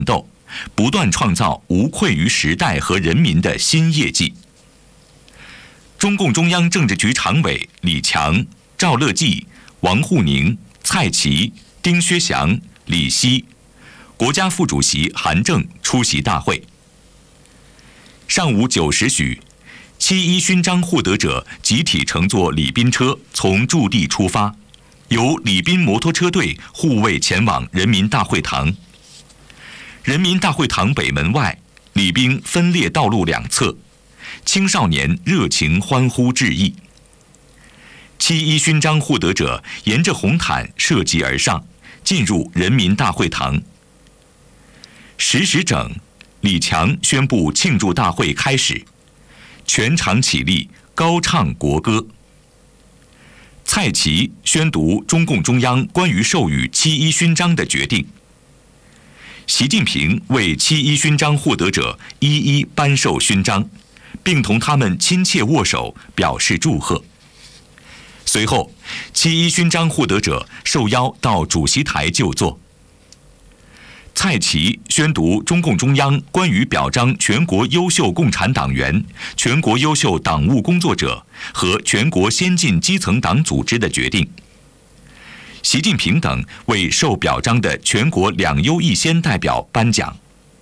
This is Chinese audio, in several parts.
斗，不断创造无愧于时代和人民的新业绩。中共中央政治局常委李强、赵乐际、王沪宁、蔡奇、丁薛祥、李希，国家副主席韩正出席大会。上午9时许，7·1勋章获得者集体乘坐礼宾车从驻地出发，由礼宾摩托车队护卫前往人民大会堂。人民大会堂北门外，礼宾分列道路两侧，青少年热情欢呼致意。7·1勋章获得者沿着红毯涉级而上，进入人民大会堂。10时整，李强宣布庆祝大会开始，全场起立，高唱国歌。蔡奇宣读中共中央关于授予7·1勋章的决定。习近平为7·1勋章获得者一一颁授勋章，并同他们亲切握手，表示祝贺。随后，7·1勋章获得者受邀到主席台就座。蔡奇宣读中共中央关于表彰全国优秀共产党员、全国优秀党务工作者和全国先进基层党组织的决定。习近平等为受表彰的全国2优1先代表颁奖。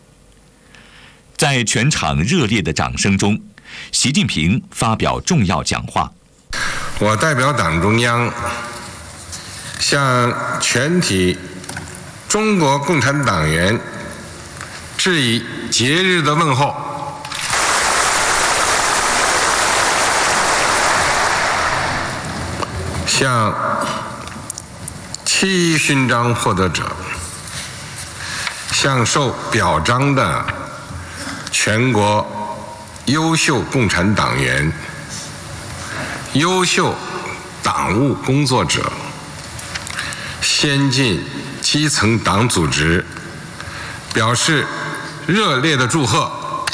在全场热烈的掌声中，习近平发表重要讲话。 我代表党中央向全体中国共产党员致以节日的问候。向7·1勋章获得者，向受表彰的全国优秀共产党员、优秀党务工作者、先进基层党组织表示热烈的祝贺。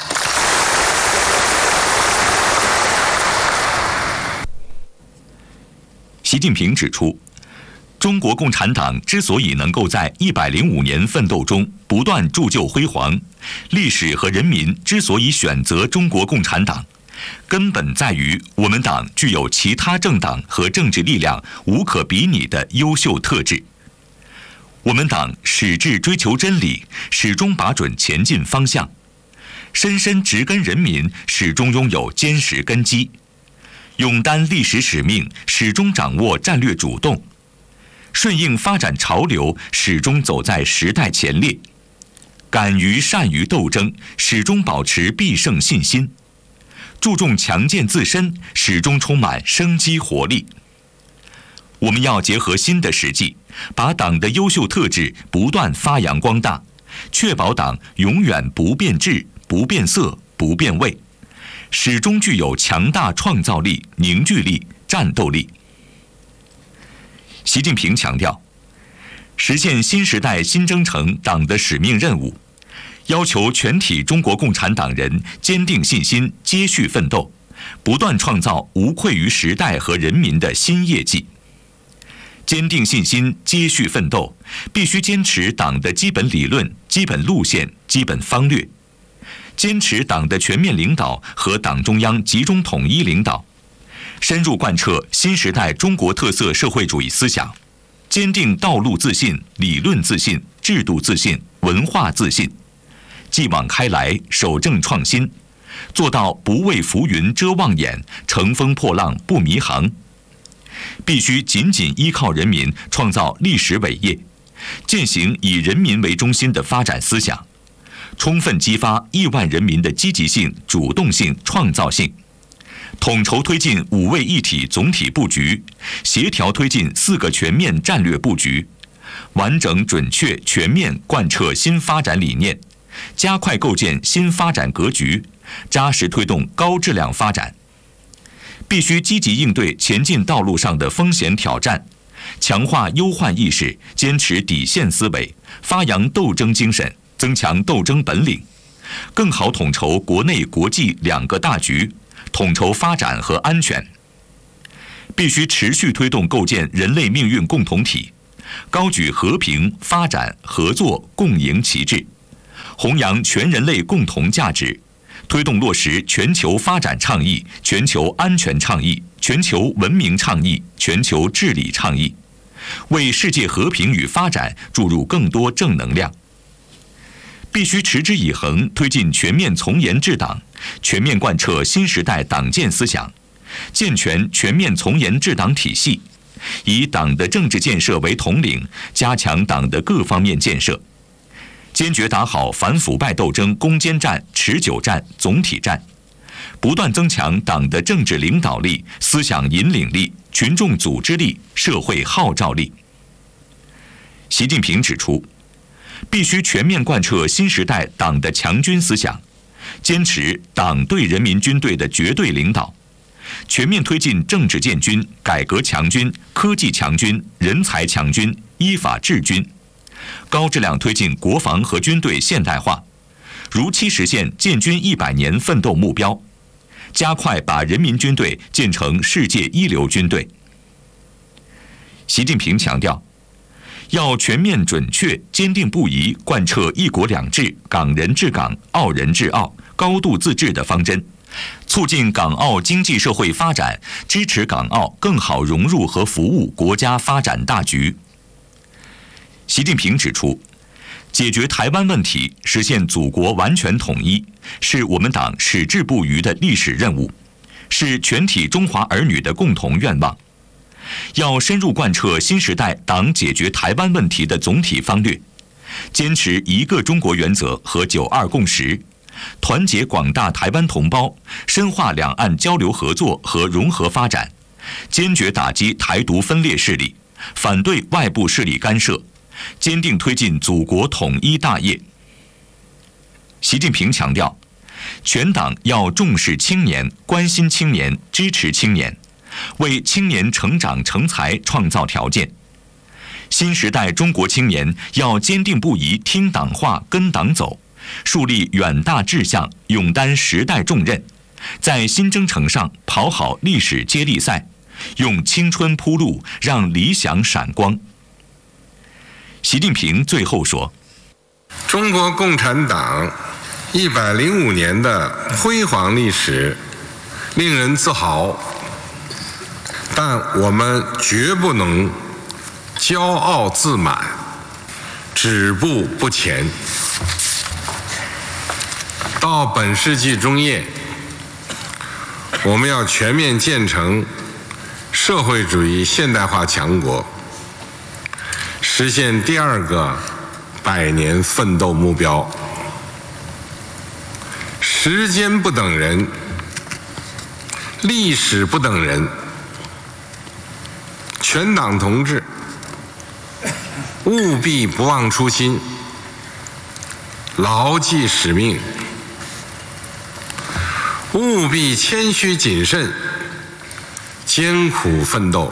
习近平指出，中国共产党之所以能够在105年奋斗中不断铸就辉煌，历史和人民之所以选择中国共产党，根本在于我们党具有其他政党和政治力量无可比拟的优秀特质。我们党矢志追求真理，始终把准前进方向，深深植根人民，始终拥有坚实根基，勇担历史使命，始终掌握战略主动，顺应发展潮流，始终走在时代前列，敢于善于斗争，始终保持必胜信心，注重强健自身，始终充满生机活力。我们要结合新的实际，把党的优秀特质不断发扬光大，确保党永远不变质、不变色、不变味，始终具有强大创造力、凝聚力、战斗力。习近平强调，实现新时代新征程党的使命任务，要求全体中国共产党人坚定信心，接续奋斗，不断创造无愧于时代和人民的新业绩。坚定信心，接续奋斗，必须坚持党的基本理论、基本路线、基本方略，坚持党的全面领导和党中央集中统一领导，深入贯彻新时代中国特色社会主义思想，坚定道路自信、理论自信、制度自信、文化自信，继往开来，守正创新，做到不为浮云遮望眼，乘风破浪不迷航。必须紧紧依靠人民，创造历史伟业，践行以人民为中心的发展思想，充分激发亿万人民的积极性、主动性、创造性，统筹推进5位一体总体布局，协调推进4个全面战略布局，完整准确全面贯彻新发展理念，加快构建新发展格局，扎实推动高质量发展。必须积极应对前进道路上的风险挑战，强化忧患意识，坚持底线思维，发扬斗争精神，增强斗争本领，更好统筹国内国际2个大局，统筹发展和安全。必须持续推动构建人类命运共同体，高举和平、发展、合作、共赢旗帜， 弘扬全人类共同价值，推动落实全球发展倡议、全球安全倡议、全球文明倡议、全球治理倡议，为世界和平与发展注入更多正能量。必须持之以恒推进全面从严治党，全面贯彻新时代党建思想，健全全面从严治党体系，以党的政治建设为统领，加强党的各方面建设，坚决打好反腐败斗争攻坚战、持久战、总体战，不断增强党的政治领导力、思想引领力、群众组织力、社会号召力。习近平指出，必须全面贯彻新时代党的强军思想，坚持党对人民军队的绝对领导，全面推进政治建军、改革强军、科技强军、人才强军、依法治军，高质量推进国防和军队现代化，如期实现建军100年奋斗目标，加快把人民军队建成世界一流军队。习近平强调，要全面准确、坚定不移贯彻一国两制、港人治港、澳人治澳、高度自治的方针，促进港澳经济社会发展，支持港澳更好融入和服务国家发展大局。习近平指出，解决台湾问题，实现祖国完全统一，是我们党矢志不渝的历史任务，是全体中华儿女的共同愿望。要深入贯彻新时代党解决台湾问题的总体方略，坚持一个中国原则和9·2共识，团结广大台湾同胞，深化两岸交流合作和融合发展，坚决打击台独分裂势力，反对外部势力干涉，坚定推进祖国统一大业。习近平强调，全党要重视青年，关心青年，支持青年，为青年成长成才创造条件。新时代中国青年要坚定不移听党话、跟党走，树立远大志向，勇担时代重任，在新征程上跑好历史接力赛，用青春铺路，让理想闪光。习近平最后说， 中国共产党105年的辉煌历史令人自豪，但我们绝不能骄傲自满，止步不前。到本世纪中叶，我们要全面建成社会主义现代化强国，实现第2个100年奋斗目标。时间不等人，历史不等人，全党同志务必不忘初心，牢记使命，务必谦虚谨慎，艰苦奋斗，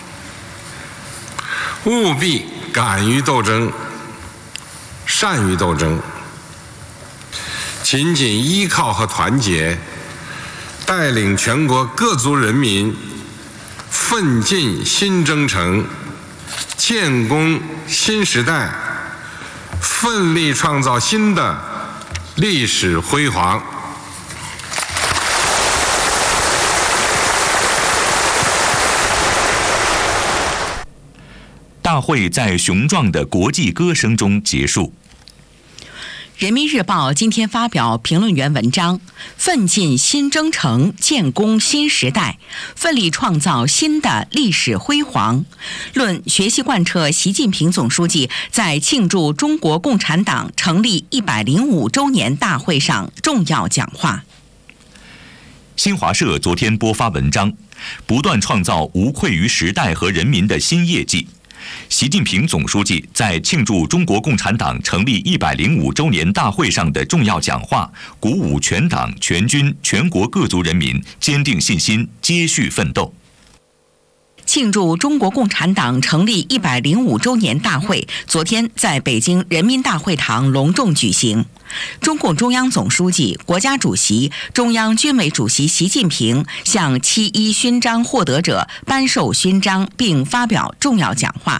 务必敢于斗争，善于斗争，紧紧依靠和团结，带领全国各族人民奋进新征程，建功新时代，奋力创造新的历史辉煌。 大会在雄壮的国际歌声中结束。 人民日报今天发表评论员文章，奋进新征程，建功新时代，奋力创造新的历史辉煌，论学习贯彻习近平总书记在庆祝中国共产党成立105周年大会上重要讲话。 新华社昨天播发文章，不断创造无愧于时代和人民的新业绩。习近平总书记在庆祝中国共产党成立105周年大会上的重要讲话，鼓舞全党全军全国各族人民坚定信心，接续奋斗。 庆祝中国共产党成立105周年大会昨天在北京人民大会堂隆重举行。中共中央总书记、国家主席、中央军委主席习近平向7·1勋章获得者颁授勋章并发表重要讲话。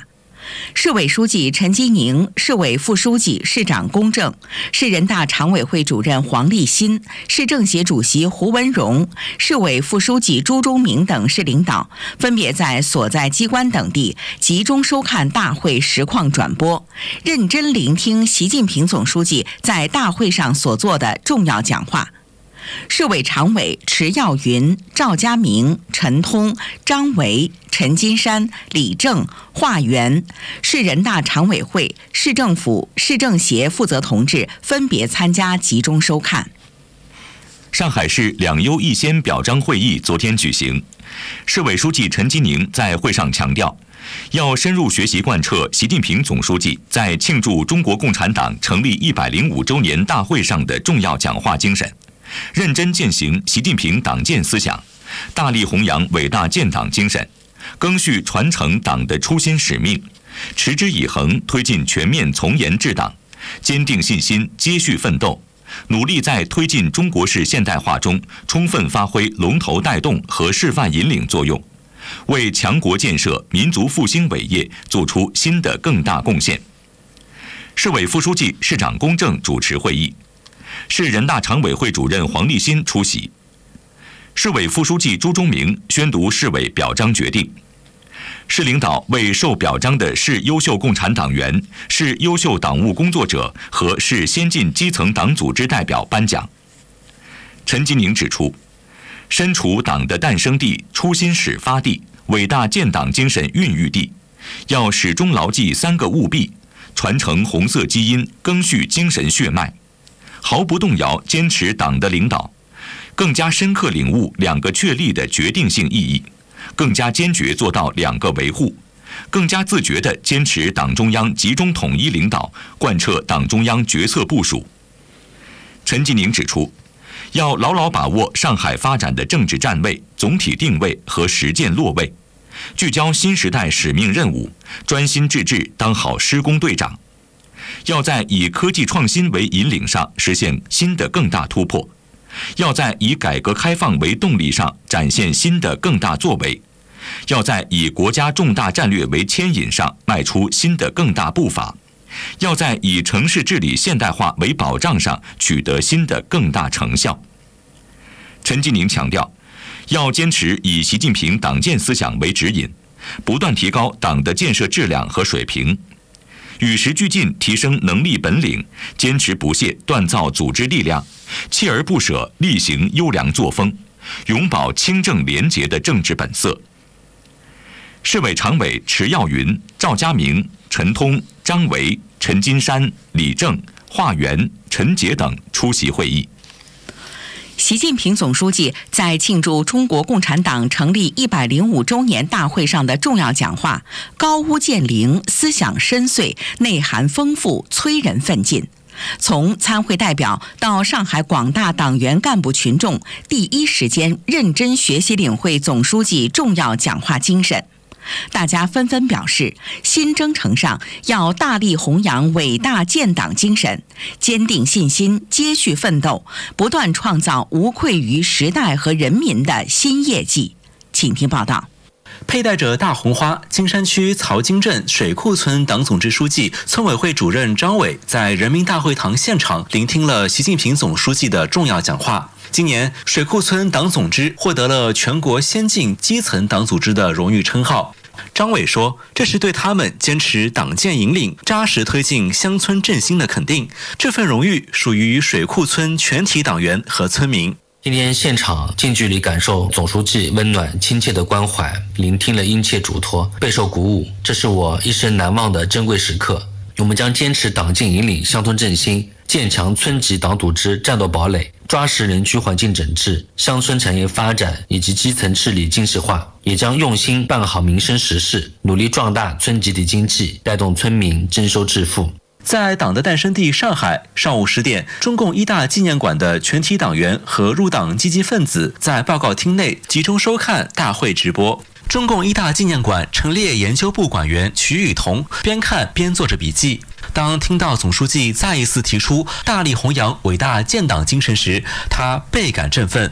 市委书记陈吉宁、市委副书记、市长龚正、市人大常委会主任黄立新、市政协主席胡文荣、市委副书记朱忠明等市领导分别在所在机关等地集中收看大会实况转播，认真聆听习近平总书记在大会上所做的重要讲话。市委常委迟耀云、赵家明、陈通、张维、陈金山、李正、华元，市人大常委会、市政府、市政协负责同志分别参加集中收看。 上海市两优一先表彰会议昨天举行，市委书记陈吉宁在会上强调，要深入学习贯彻习近平总书记在庆祝中国共产党成立105周年大会上的重要讲话精神，认真践行习近平党建思想，大力弘扬伟大建党精神，赓续传承党的初心使命，持之以恒推进全面从严治党，坚定信心，接续奋斗，努力在推进中国式现代化中充分发挥龙头带动和示范引领作用，为强国建设、民族复兴伟业做出新的更大贡献。市委副书记、市长龚正主持会议，市人大常委会主任黄立新出席。市委副书记朱忠明宣读市委表彰决定，市领导为受表彰的市优秀共产党员、市优秀党务工作者和市先进基层党组织代表颁奖。陈吉宁指出，身处党的诞生地、初心始发地、伟大建党精神孕育地，要始终牢记3个务必，传承红色基因，赓续精神血脉，毫不动摇坚持党的领导，更加深刻领悟2个确立的决定性意义，更加坚决做到2个维护，更加自觉地坚持党中央集中统一领导，贯彻党中央决策部署。陈吉宁指出，要牢牢把握上海发展的政治站位、总体定位和实践落位，聚焦新时代使命任务，专心致志当好施工队长。要在以科技创新为引领上实现新的更大突破，要在以改革开放为动力上展现新的更大作为，要在以国家重大战略为牵引上迈出新的更大步伐，要在以城市治理现代化为保障上取得新的更大成效。陈吉宁强调，要坚持以习近平党建思想为指引，不断提高党的建设质量和水平，与时俱进提升能力本领，坚持不懈锻造组织力量，锲而不舍力行优良作风，永葆清正廉洁的政治本色。市委常委迟耀云、赵家明、陈通、张维、陈金山、李正、华元、陈杰等出席会议。 习近平总书记在庆祝中国共产党成立105周年大会上的重要讲话，高屋建瓴，思想深邃，内涵丰富，催人奋进。从参会代表到上海广大党员干部群众，第一时间认真学习领会总书记重要讲话精神。大家纷纷表示，新征程上要大力弘扬伟大建党精神，坚定信心，接续奋斗，不断创造无愧于时代和人民的新业绩。请听报道。 佩戴着大红花，金山区曹金镇水库村党总支书记、村委会主任张伟在人民大会堂现场聆听了习近平总书记的重要讲话。今年，水库村党总支获得了全国先进基层党组织的荣誉称号。张伟说，这是对他们坚持党建引领、扎实推进乡村振兴的肯定。这份荣誉属于水库村全体党员和村民。 今天现场近距离感受总书记温暖亲切的关怀，聆听了殷切嘱托，备受鼓舞，这是我一生难忘的珍贵时刻。我们将坚持党建引领乡村振兴，建强村级党组织战斗堡垒，抓实人居环境整治、乡村产业发展以及基层治理精细化，也将用心办好民生实事，努力壮大村集体经济，带动村民增收致富。 在党的诞生地上海，上午10点，中共一大纪念馆的全体党员和入党积极分子在报告厅内集中收看大会直播。中共一大纪念馆陈列研究部馆员瞿雨桐边看边做着笔记。当听到总书记再一次提出大力弘扬伟大建党精神时，他倍感振奋。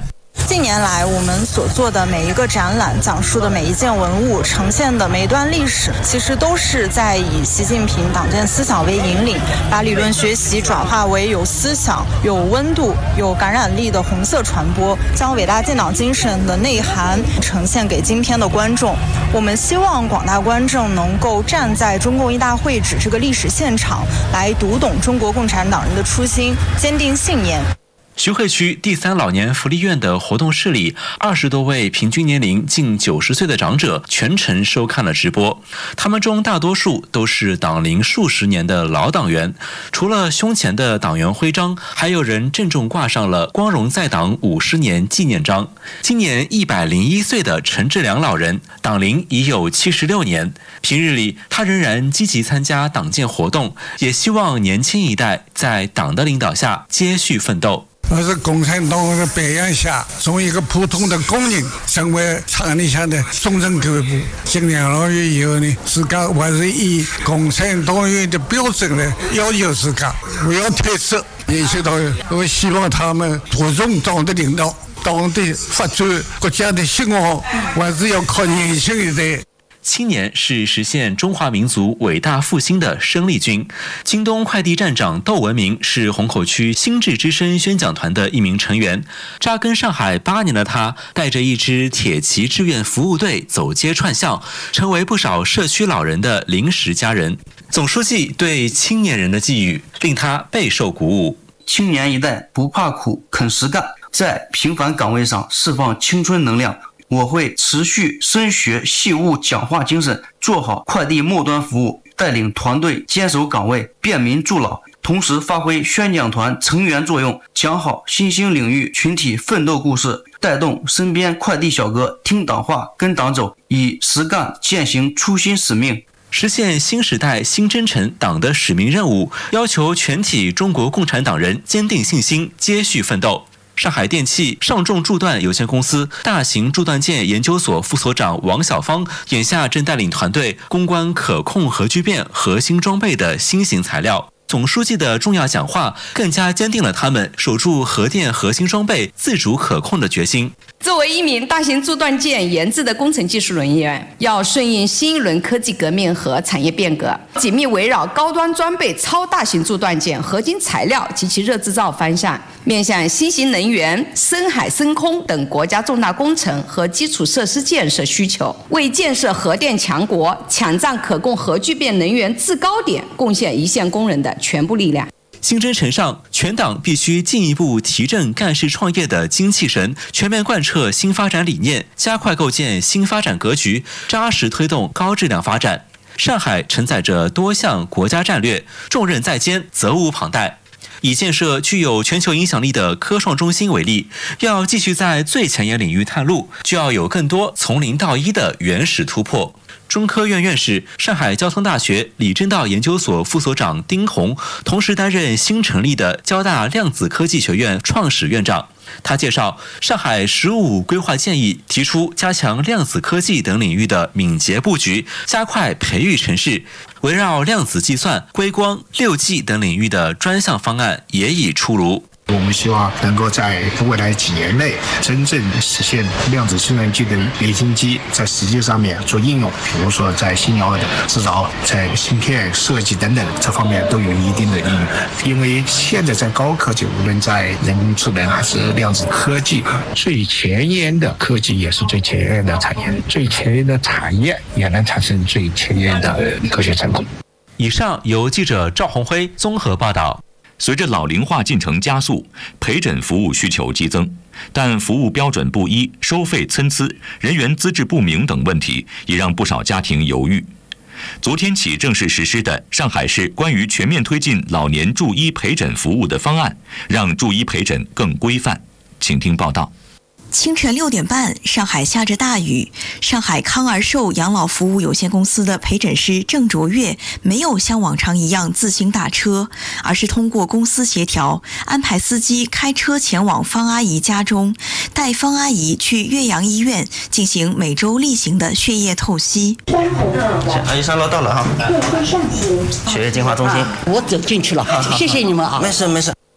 近年来我们所做的每一个展览，讲述的每一件文物，呈现的每一段历史，其实都是在以习近平党建思想为引领，把理论学习转化为有思想、有温度、有感染力的红色传播，将伟大建党精神的内涵呈现给今天的观众。我们希望广大观众能够站在中共一大会址这个历史现场，来读懂中国共产党人的初心，坚定信念。 徐汇区第3老年福利院的活动室里，20多位平均年龄近90岁的长者全程收看了直播。他们中大多数都是党龄数十年的老党员，除了胸前的党员徽章，还有人郑重挂上了光荣在党50年纪念章。今年101岁的陈志良老人，党龄已有76年。平日里，他仍然积极参加党建活动，也希望年轻一代在党的领导下接续奋斗。 我是共产党的培养下，从一个普通的工人成为厂里下的中层干部。今年2月以后呢，自家还是以共产党员的标准来要求自家，不要褪色。年轻党员，我希望他们注重党的领导，党的发展，国家的兴旺，还是要靠年轻一代。 青年是实现中华民族伟大复兴的生力军。京东快递站长窦文明是虹口区心智之声宣讲团的一名成员。扎根上海8年的他，带着一支铁骑志愿服务队走街串巷，成为不少社区老人的临时家人。总书记对青年人的寄语令他备受鼓舞。 青年一代不怕苦，肯实干，在平凡岗位上释放青春能量。我会持续深学细悟讲话精神，做好快递末端服务，带领团队坚守岗位，便民助老，同时发挥宣讲团成员作用，讲好新兴领域群体奋斗故事，带动身边快递小哥听党话跟党走，以实干践行初心使命， 实现新时代新征程党的使命任务，要求全体中国共产党人坚定信心，接续奋斗。上海电气上重铸锻有限公司大型铸锻件研究所副所长王小芳，眼下正带领团队攻关可控核聚变核心装备的新型材料。总书记的重要讲话更加坚定了他们守住核电核心装备自主可控的决心。 作为一名大型铸锻件研制的工程技术人员，要顺应新一轮科技革命和产业变革，紧密围绕高端装备、超大型铸锻件、合金材料及其热制造方向，面向新型能源、深海深空等国家重大工程和基础设施建设需求，为建设核电强国、抢占可控核聚变能源制高点贡献一线工人的全部力量。 新征程上，全党必须进一步提振干事创业的精气神，全面贯彻新发展理念，加快构建新发展格局，扎实推动高质量发展。上海承载着多项国家战略，重任在肩，责无旁贷。以建设具有全球影响力的科创中心为例，要继续在最前沿领域探路，就要有更多从零到一的原始突破。中科院院士、上海交通大学李政道研究所副所长丁红，同时担任新成立的交大量子科技学院创始院长。他介绍，上海“十五”规划建议提出加强量子科技等领域的敏捷布局，加快培育城市，围绕量子计算、硅光、6G 等领域的专项方案也已出炉。 我们希望能够在未来几年内真正实现量子计算机的离心机在实际上面做应用，比如说在新药的制造、在芯片设计等等这方面都有一定的应用。因为现在在高科技，无论在人工智能还是量子科技，最前沿的科技也是最前沿的产业，最前沿的产业也能产生最前沿的科学成果。 以上由记者赵宏辉综合报道。 随着老龄化进程加速，陪诊服务需求激增，但服务标准不一、收费参差、人员资质不明等问题，也让不少家庭犹豫。昨天起正式实施的上海市关于全面推进老年助医陪诊服务的方案，让助医陪诊更规范。请听报道。 清晨6点半，上海下着大雨。上海康儿寿养老服务有限公司的陪诊师郑卓越没有像往常一样自行打车，而是通过公司协调，安排司机开车前往方阿姨家中，带方阿姨去岳阳医院进行每周例行的血液透析。 阿姨上楼到了哈，血液净化中心。 我走进去了，谢谢你们啊。 没事没事。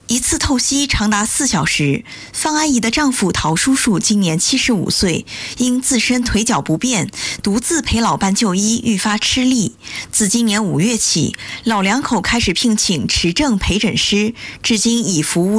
一次透析长达4小时。方阿姨的丈夫陶叔叔今年75岁，因自身腿脚不便，独自陪老伴就医，愈发吃力。自今年5月起，老两口开始聘请持证陪诊师，至今已服务